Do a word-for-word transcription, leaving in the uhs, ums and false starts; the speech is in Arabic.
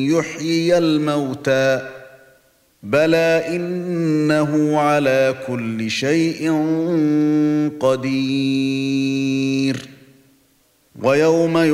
يحيي الموتى بلى إنه على كل شيء قدير. ويوم